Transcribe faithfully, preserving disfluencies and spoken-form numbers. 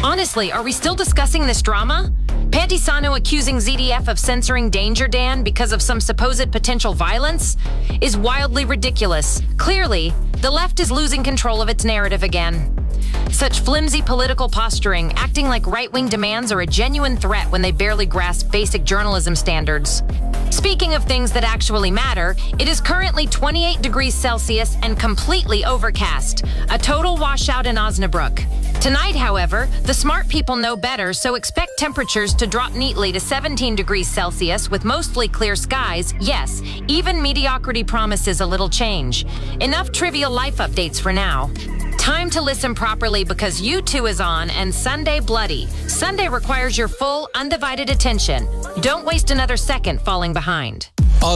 Honestly, are we still discussing this drama? Pantisano accusing Z D F of censoring Danger Dan because of some supposed potential violence is wildly ridiculous. Clearly, the left is losing control of its narrative again. Such flimsy political posturing, acting like right-wing demands are a genuine threat when they barely grasp basic journalism standards. Speaking of things that actually matter, it is currently twenty-eight degrees Celsius and completely overcast, a total washout in Osnabrück. Tonight, however, the smart people know better, so expect temperatures to drop neatly to seventeen degrees Celsius with mostly clear skies. Yes, even mediocrity promises a little change. Enough trivial life updates for now. Time to listen properly because U two is on and Sunday bloody. Sunday requires your full, undivided attention. Don't waste another second falling behind.